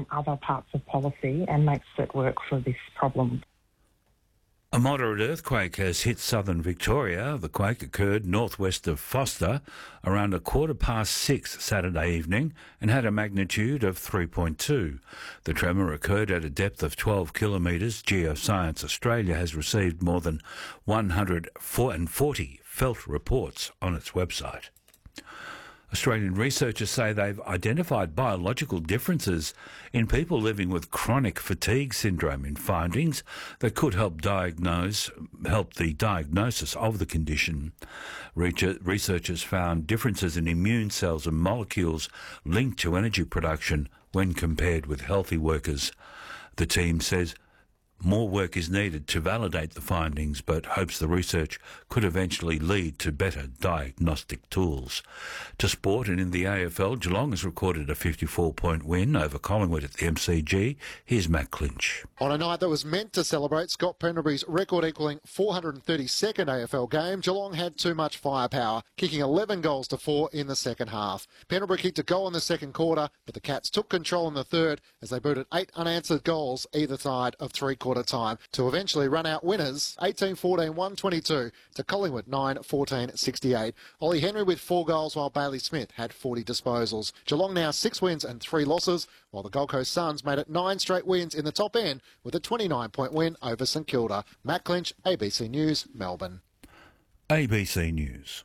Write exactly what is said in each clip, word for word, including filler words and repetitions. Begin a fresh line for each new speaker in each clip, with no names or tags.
from other parts of policy and makes it work for this problem.
A moderate earthquake has hit southern Victoria. The quake occurred northwest of Foster around a quarter past six Saturday evening and had a magnitude of three point two. The tremor occurred at a depth of twelve kilometres. Geoscience Australia has received more than one hundred forty felt reports on its website. Australian researchers say they've identified biological differences in people living with chronic fatigue syndrome in findings that could help diagnose, help the diagnosis of the condition. Researchers found differences in immune cells and molecules linked to energy production when compared with healthy workers. The team says more work is needed to validate the findings, but hopes the research could eventually lead to better diagnostic tools. To sport, and in the A F L, Geelong has recorded a fifty-four point win over Collingwood at the M C G. Here's Matt Clinch.
On a night that was meant to celebrate Scott Pendlebury's record-equalling four hundred thirty-second A F L game, Geelong had too much firepower, kicking eleven goals to four in the second half. Pendlebury kicked a goal in the second quarter, but the Cats took control in the third as they booted eight unanswered goals either side of three-quarter time to eventually run out winners eighteen fourteen one twenty-two to Collingwood nine fourteen sixty-eight. Ollie Henry with four goals while Bailey Smith had forty disposals. Geelong now six wins and three losses, while the Gold Coast Suns made it nine straight wins in the top end with a twenty-nine point win over St Kilda. Matt Clinch, A B C News, Melbourne.
A B C News.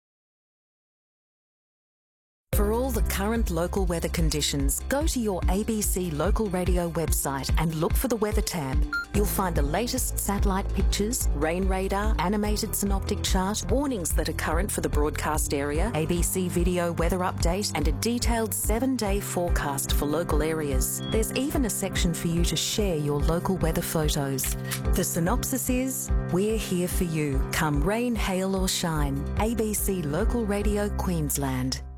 For all the current local weather conditions, go to your A B C local radio website and look for the weather tab. You'll find the latest satellite pictures, rain radar, animated synoptic chart, warnings that are current for the broadcast area, A B C video weather update, and a detailed seven-day forecast for local areas. There's even a section for you to share your local weather photos. The synopsis is, we're here for you, come rain, hail or shine. A B C Local Radio Queensland.